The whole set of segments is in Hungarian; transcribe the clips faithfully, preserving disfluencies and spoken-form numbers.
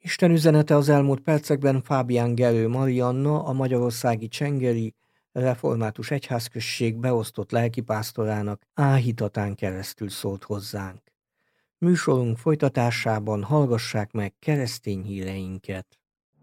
Isten üzenete az elmúlt percekben Fábián Gerő Marianna, a magyarországi Csengeri Református Egyházközség beosztott lelkipásztorának áhítatán keresztül szólt hozzánk. Műsorunk folytatásában hallgassák meg keresztény híreinket.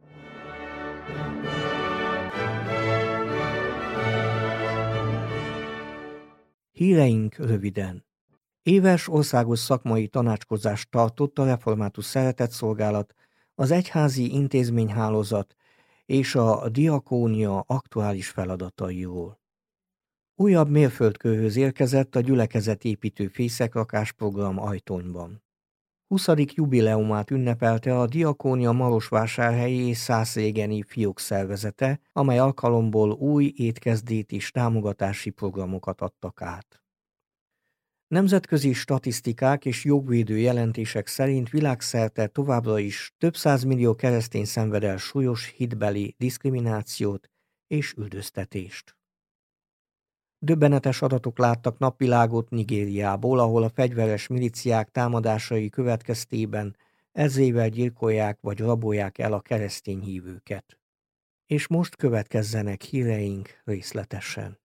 Híreink röviden. Éves országos szakmai tanácskozást tartott a Református Szeretetszolgálat, az egyházi intézményhálózat és a diakónia aktuális feladatairól. Újabb mérföldkőhöz érkezett a gyülekezetépítő fészekrakás program Ajtonyban. huszadik jubileumát ünnepelte a Diakónia Marosvásárhelyi és Szászrégeni fiók szervezete, amely alkalomból új étkezdét és támogatási programokat adtak át. Nemzetközi statisztikák és jogvédő jelentések szerint világszerte továbbra is több százmillió keresztény szenved el súlyos hitbeli diszkriminációt és üldöztetést. Döbbenetes adatok láttak napvilágot Nigériából, ahol a fegyveres milíciák támadásai következtében ezrével gyilkolják vagy rabolják el a keresztény hívőket. És most következzenek híreink részletesen.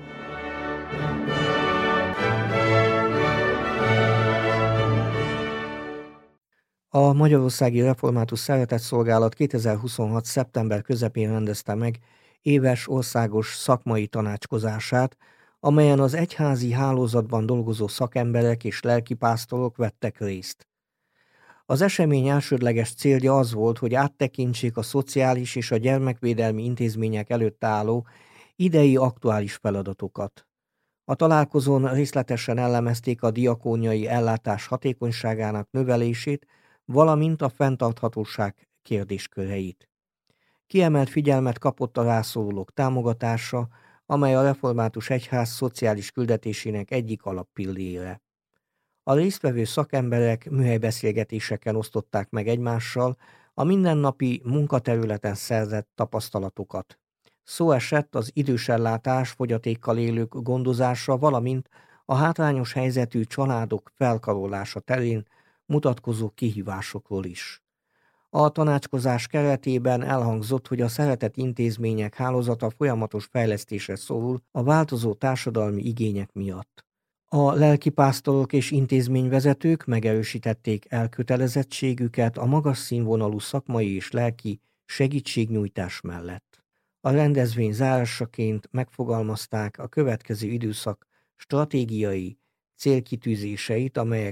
A Magyarországi Református Szeretetszolgálat kétezer-huszonhat. szeptember közepén rendezte meg éves országos szakmai tanácskozását, amelyen az egyházi hálózatban dolgozó szakemberek és lelkipásztorok vettek részt. Az esemény elsődleges célja az volt, hogy áttekintsék a szociális és a gyermekvédelmi intézmények előtt álló idei aktuális feladatokat. A találkozón részletesen elemezték a diakóniai ellátás hatékonyságának növelését, valamint a fenntarthatóság kérdésköreit. Kiemelt figyelmet kapott a rászorulók támogatása, amely a Református Egyház szociális küldetésének egyik alappillére. A résztvevő szakemberek műhelybeszélgetéseken osztották meg egymással a mindennapi munkaterületen szerzett tapasztalatokat. Szó esett az idősellátás, fogyatékkal élők gondozása, valamint a hátrányos helyzetű családok felkarolása terén mutatkozó kihívásokról is. A tanácskozás keretében elhangzott, hogy a szeretet intézmények hálózata folyamatos fejlesztésre szorul a változó társadalmi igények miatt. A lelkipásztorok és intézményvezetők megerősítették elkötelezettségüket a magas színvonalú szakmai és lelki segítségnyújtás mellett. A rendezvény zárásaként megfogalmazták a következő időszak stratégiai célkitűzéseit, amelyek